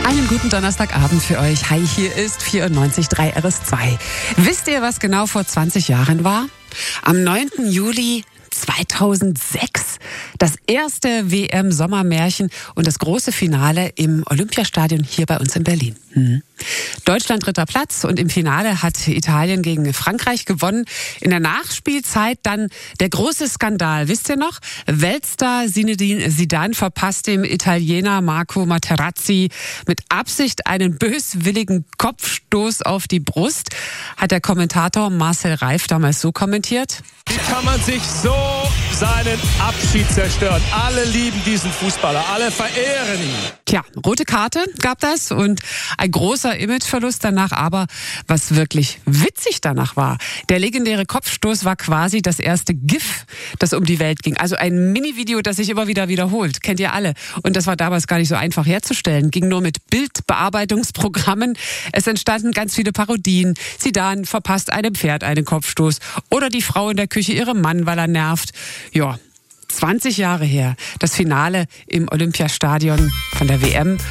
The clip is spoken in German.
Einen guten Donnerstagabend für euch. Hi, hier ist 94.3 RS2. Wisst ihr, was genau vor 20 Jahren war? Am 9. Juli 2006 das erste WM-Sommermärchen und das große Finale im Olympiastadion hier bei uns in Berlin. Deutschland 3. Platz und im Finale hat Italien gegen Frankreich gewonnen. In der Nachspielzeit dann der große Skandal. Wisst ihr noch? Weltstar Zinedine Zidane verpasst dem Italiener Marco Materazzi mit Absicht einen böswilligen Kopfstoß auf die Brust. Hat der Kommentator Marcel Reif damals so kommentiert. Wie kann man sich so seinen Abschied zerstören? Alle lieben diesen Fußballer, alle verehren ihn. Tja, rote Karte gab das und ein großer Imageverlust danach, aber was wirklich witzig danach war, der legendäre Kopfstoß war quasi das erste GIF, das um die Welt ging. Also ein Mini-Video, das sich immer wieder wiederholt. Kennt ihr alle. Und das war damals gar nicht so einfach herzustellen. Ging nur mit Bildbearbeitungsprogrammen. Es entstanden ganz viele Parodien. Zidane verpasst einem Pferd einen Kopfstoß oder die Frau in der Küche ihrem Mann, weil er nervt. Ja, 20 Jahre her, das Finale im Olympiastadion von der WM.